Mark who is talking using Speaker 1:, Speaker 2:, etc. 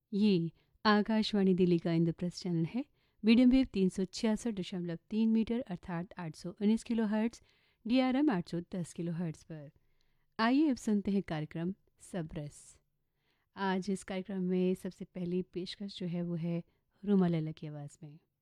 Speaker 1: ये आकाशवाणी दिल्ली का इंद्रप्रस्थ चैनल है। मीडियम वेव 366.3 मीटर अर्थात 819 kilo hertz, DRM 810 kilo hertz पर। आइए अब सुनते हैं कार्यक्रम सबरस। आज इस कार्यक्रम में सबसे पहली पेशकश जो है वो है रूमा लैला की आवाज़ में।